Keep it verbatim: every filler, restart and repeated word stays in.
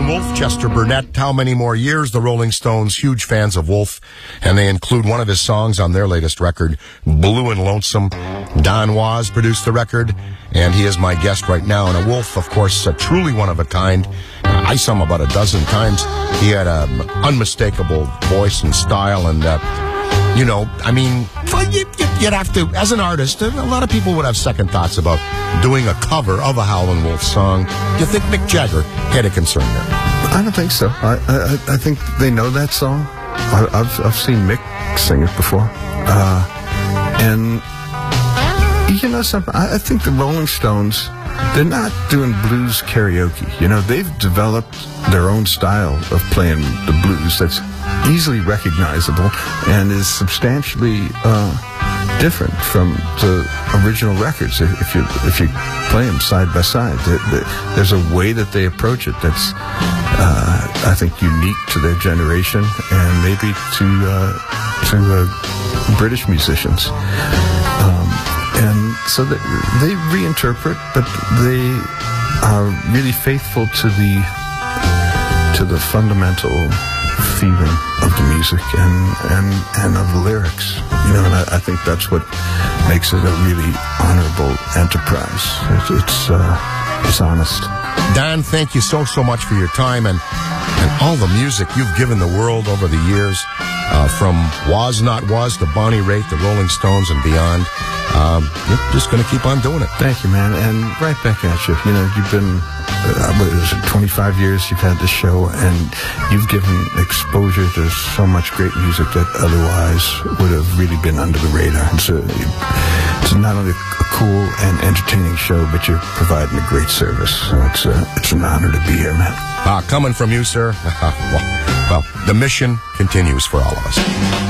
Howlin' Wolf, Chester Burnett. How many more years? The Rolling Stones, huge fans of Wolf, and they include one of his songs on their latest record, Blue and Lonesome. Don Was produced the record, and he is my guest right now. And a Wolf, of course, uh, truly one of a kind. I saw him about a dozen times. He had an unmistakable voice and style, and uh, you know, I mean, you'd have to, as an artist, a lot of people would have second thoughts about doing a cover of a Howlin' Wolf song. Do you think Mick Jagger had a concern there? I don't think so. I I, I think they know that song. I, I've I've seen Mick sing it before, uh, and you know something. I, I think the Rolling Stones, they're not doing blues karaoke. You know, they've developed their own style of playing the blues that's easily recognizable and is substantially uh, different from the original records. If you if you play them side by side, there's a way that they approach it that's, uh, I think, unique to their generation and maybe to uh, to uh, British musicians. Um, and so that they reinterpret, but they are really faithful to the to the fundamental feeling of the music and, and, and of the lyrics, you know, and I, I think that's what makes it a really honorable enterprise. It's it's, uh, it's honest. Don, thank you so, so much for your time and, and all the music you've given the world over the years, uh, from Was Not Was to Bonnie Raitt, the Rolling Stones, and beyond. Um, you're just going to keep on doing it. Thank you, man, and right back at you. You know, you've been, uh, what is it, twenty-five years you've had this show, and you've given exposure to so much great music that otherwise would have really been under the radar. It's, a, it's not only a cool and entertaining show, but you're providing a great service. So it's, a, it's an honor to be here, man. Uh, coming from you, sir, well, well, the mission continues for all of us.